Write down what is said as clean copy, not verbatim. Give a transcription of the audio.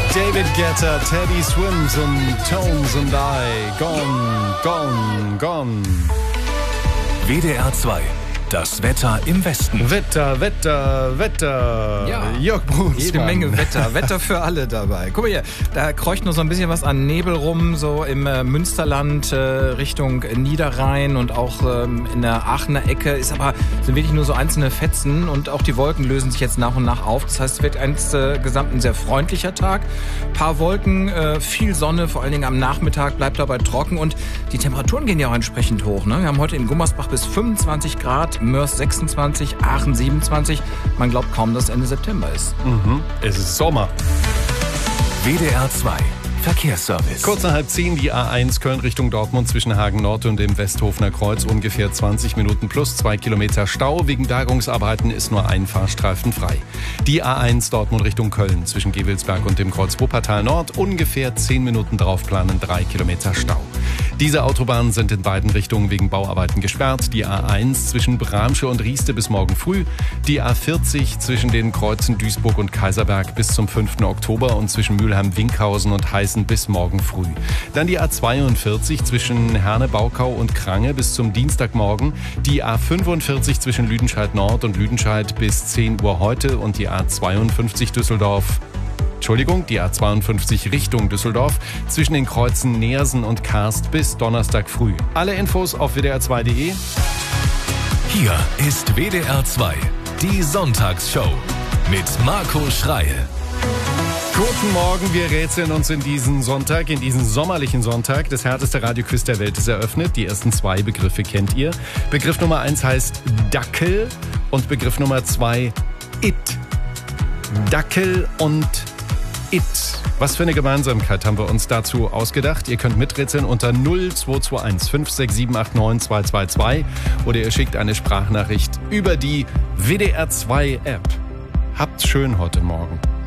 David Guetta, Teddy Swims und Tones and I. Gone, gone, gone. WDR 2. Das Wetter im Westen. Wetter. Ja, Jörg Brunsmann. jede Menge Wetter. Wetter für alle dabei. Guck mal hier, da kreucht nur so ein bisschen was an Nebel rum, so im Münsterland Richtung Niederrhein und auch in der Aachener Ecke. Sind wirklich nur so einzelne Fetzen und auch die Wolken lösen sich jetzt nach und nach auf. Das heißt, es wird insgesamt ein sehr freundlicher Tag. Paar Wolken, viel Sonne, vor allen Dingen am Nachmittag bleibt dabei trocken und die Temperaturen gehen ja auch entsprechend hoch. Ne? Wir haben heute in Gummersbach bis 25 Grad. Mörs 26, Aachen 27. Man glaubt kaum, dass Ende September ist. Es ist Sommer. WDR 2. Verkehrsservice. Kurz nach 9:30 die A1 Köln Richtung Dortmund zwischen Hagen Nord und dem Westhofener Kreuz. Ungefähr 20 Minuten plus 2 Kilometer Stau. Wegen Bergungsarbeiten ist nur ein Fahrstreifen frei. Die A1 Dortmund Richtung Köln zwischen Gewelsberg und dem Kreuz Wuppertal Nord. Ungefähr 10 Minuten drauf planen 3 Kilometer Stau. Diese Autobahnen sind in beiden Richtungen wegen Bauarbeiten gesperrt. Die A1 zwischen Bramsche und Rieste bis morgen früh. Die A40 zwischen den Kreuzen Duisburg und Kaiserberg bis zum 5. Oktober und zwischen Mülheim-Winkhausen und Heißen bis morgen früh. Dann die A42 zwischen Herne-Baukau und Krange bis zum Dienstagmorgen. Die A45 zwischen Lüdenscheid Nord und Lüdenscheid bis 10 Uhr heute und die A52 die A52 Richtung Düsseldorf zwischen den Kreuzen Neersen und Karst bis Donnerstag früh. Alle Infos auf wdr2.de. Hier ist WDR 2. Die Sonntagsshow mit Marco Schreil. Guten Morgen, wir rätseln uns in diesen sommerlichen Sonntag. Das härteste Radioquiz der Welt ist eröffnet. Die ersten 2 Begriffe kennt ihr. Begriff Nummer 1 heißt Dackel und Begriff Nummer 2 It. Dackel und It. Was für eine Gemeinsamkeit haben wir uns dazu ausgedacht? Ihr könnt miträtseln unter 0221 56789 222 oder ihr schickt eine Sprachnachricht über die WDR 2 App. Habt's schön heute Morgen.